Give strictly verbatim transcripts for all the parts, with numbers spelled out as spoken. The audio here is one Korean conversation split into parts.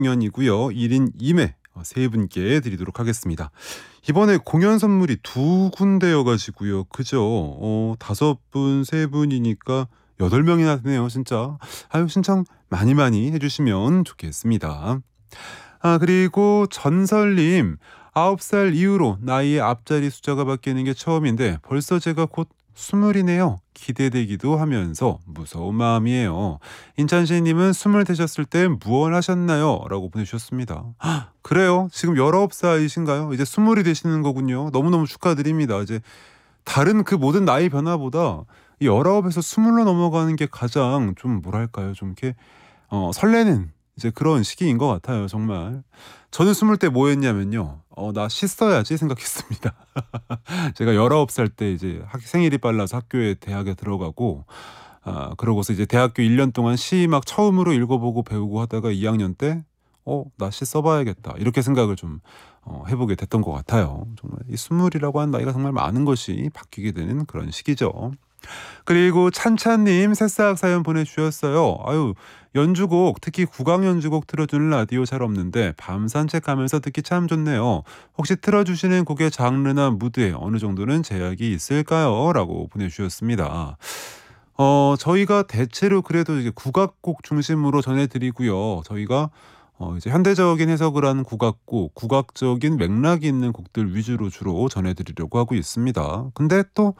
공연이고요. 일 인 이 매 세 분께 드리도록 하겠습니다. 이번에 공연 선물이 두 군데여 가지고요. 그죠? 어 다섯 분 세 분이니까 여덟 명이나 되네요 진짜. 아유 신청 많이 많이 해 주시면 좋겠습니다. 아 그리고 전설님, 아홉 살 이후로 나이의 앞자리 숫자가 바뀌는 게 처음인데 벌써 제가 곧 스물이네요. 기대되기도 하면서 무서운 마음이에요. 인찬씨 님은 스물 되셨을 때 무얼 하셨나요? 라고 보내주셨습니다. 헉, 그래요? 지금 열아홉 살이신가요? 이제 스물이 되시는 거군요. 너무너무 축하드립니다. 이제 다른 그 모든 나이 변화보다 이 열아홉에서 스물로 넘어가는 게 가장 좀 뭐랄까요? 좀 이렇게 어 설레는 이제 그런 시기인 것 같아요 정말. 저는 스물 때 뭐 했냐면요. 어 '나 씻어야지.' 생각했습니다. 제가 열아홉 살 때 이제 학 생일이 빨라서 학교에 대학에 들어가고 아 그러고서 이제 대학교 일 년 동안 시 막 처음으로 읽어 보고 배우고 하다가 이 학년 때 '어 나 시 써 봐야겠다.' 이렇게 생각을 좀 어 해 보게 됐던 것 같아요. 정말 이 스물이라고 하는 나이가 정말 많은 것이 바뀌게 되는 그런 시기죠. 그리고 찬찬님 새싹 사연 보내주셨어요. 아유 연주곡 특히 국악 연주곡 틀어주는 라디오 잘 없는데 밤 산책하면서 듣기 참 좋네요. 혹시 틀어주시는 곡의 장르나 무드에 어느 정도는 제약이 있을까요? 라고 보내주셨습니다. 어 저희가 대체로 그래도 이제 국악곡 중심으로 전해드리고요. 저희가 어 이제 현대적인 해석을 한 국악곡, 국악적인 맥락이 있는 곡들 위주로 주로 전해드리려고 하고 있습니다. 근데 또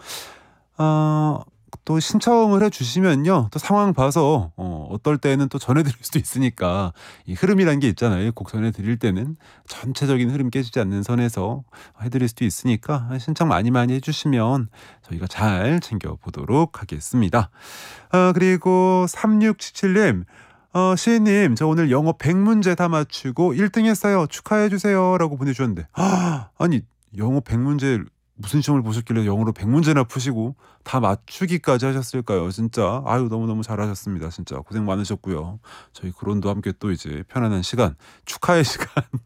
아 또 신청을 해 주시면요. 또 상황 봐서 어 어떨 때는 또 전해 드릴 수도 있으니까 이 흐름이라는 게 있잖아요. 곡 전해 드릴 때는 전체적인 흐름 깨지지 않는 선에서 해 드릴 수도 있으니까 신청 많이 많이 해 주시면 저희가 잘 챙겨 보도록 하겠습니다. 아 그리고 삼육칠칠 님, 어 시인님 저 오늘 영어 백 문제 다 맞추고 일 등 했어요. 축하해 주세요.'라고 보내주셨는데 아니 영어 백 문제 무슨 시험을 보셨길래 영어로 백 문제나 푸시고 다 맞추기까지 하셨을까요? 진짜 아유 너무너무 잘하셨습니다. 진짜 고생 많으셨고요. 저희 그론도 함께 또 이제 편안한 시간, 축하의 시간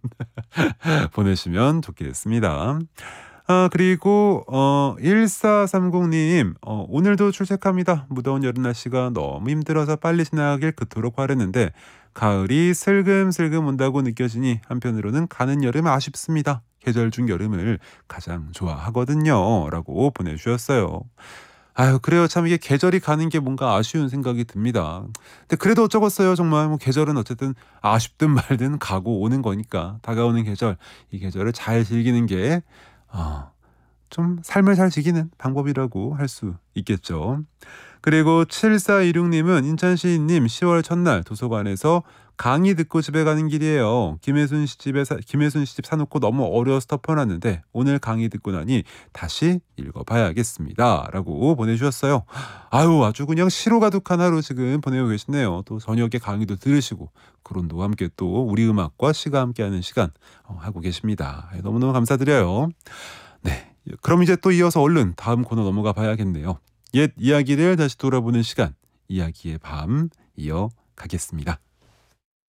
보내시면 좋겠습니다. 아 그리고 어 일사삼공 님, 어 오늘도 출첵합니다. 무더운 여름 날씨가 너무 힘들어서 빨리 지나가길 그토록 바랬는데 가을이 슬금슬금 온다고 느껴지니 한편으로는 가는 여름 아쉽습니다. 계절 중 여름을 가장 좋아하거든요. 라고 보내주셨어요. 아유 그래요. 참 이게 계절이 가는 게 뭔가 아쉬운 생각이 듭니다. 근데 그래도 어쩌겠어요. 정말 뭐 계절은 어쨌든 아쉽든 말든 가고 오는 거니까 다가오는 계절, 이 계절을 잘 즐기는 게 어, 좀 삶을 잘 즐기는 방법이라고 할 수 있겠죠. 그리고 칠사이육 님은 인찬시인님 시월 첫날 도서관에서 강의 듣고 집에 가는 길이에요. 김혜순 씨 집에 사, 김혜순 씨 집 사놓고 너무 어려워서 덮어놨는데 오늘 강의 듣고 나니 다시 읽어봐야겠습니다. 라고 보내주셨어요. 아유 아주 그냥 시로 가득한 하루 지금 보내고 계시네요. 또 저녁에 강의도 들으시고 그론도 함께 또 우리 음악과 시가 함께하는 시간 어, 하고 계십니다. 너무너무 감사드려요. 네, 그럼 이제 또 이어서 얼른 다음 코너 넘어가 봐야겠네요. 옛 이야기를 다시 돌아보는 시간, 이야기의 밤 이어가겠습니다.